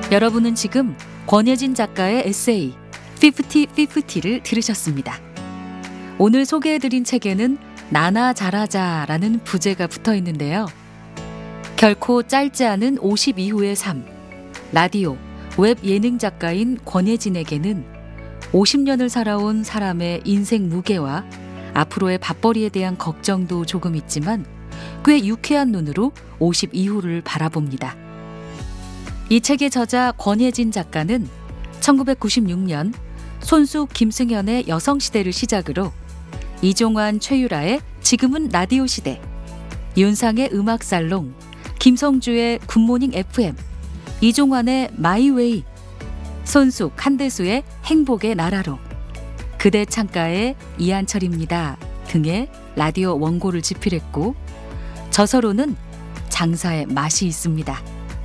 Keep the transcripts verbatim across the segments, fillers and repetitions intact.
여러분은 지금 권예진 작가의 에세이 피프티 피프티를 들으셨습니다. 오늘 소개해드린 책에는 나나 잘하자라는 부제가 붙어 있는데요. 결코 짧지 않은 오십 이후의 삶, 라디오, 웹 예능 작가인 권예진에게는 오십 년을 살아온 사람의 인생 무게와 앞으로의 밥벌이에 대한 걱정도 조금 있지만 꽤 유쾌한 눈으로 오십 이후를 바라봅니다. 이 책의 저자 권예진 작가는 천구백구십육 년 손숙 김승현의 여성시대를 시작으로 이종환 최유라의 지금은 라디오 시대, 윤상의 음악살롱, 김성주의 굿모닝 에프엠, 이종환의 마이웨이, 손숙 한대수의 행복의 나라로, 그대 창가의 이한철입니다 등의 라디오 원고를 집필했고 저서로는 장사의 맛이 있습니다.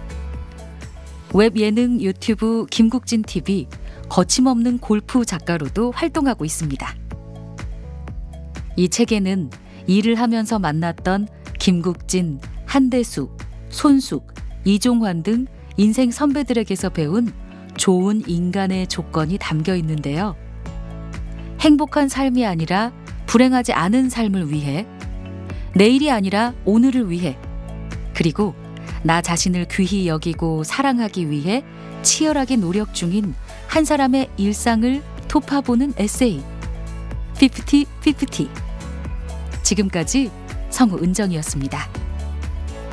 웹 예능 유튜브 김국진 티비 거침없는 골프 작가로도 활동하고 있습니다. 이 책에는 일을 하면서 만났던 김국진, 한대수, 손숙, 이종환 등 인생 선배들에게서 배운 좋은 인간의 조건이 담겨 있는데요. 행복한 삶이 아니라 불행하지 않은 삶을 위해, 내일이 아니라 오늘을 위해, 그리고 나 자신을 귀히 여기고 사랑하기 위해 치열하게 노력 중인 한 사람의 일상을 톱파보는 에세이 피프티 피프티. 지금까지 성우 은정이었습니다.